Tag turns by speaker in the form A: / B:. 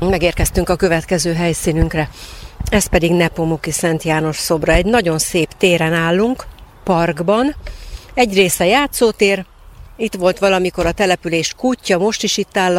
A: Megérkeztünk a következő helyszínünkre. Ez pedig Nepomuki Szent János szobra. Egy nagyon szép téren állunk, parkban. Egy része játszótér, itt volt valamikor a település kútja, most is itt áll